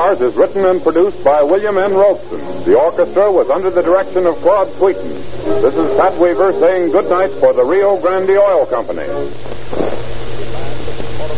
Stars is written and produced by William N. Rolston. The orchestra was under the direction of Claude Sweeten. This is Pat Weaver saying good night for the Rio Grande Oil Company.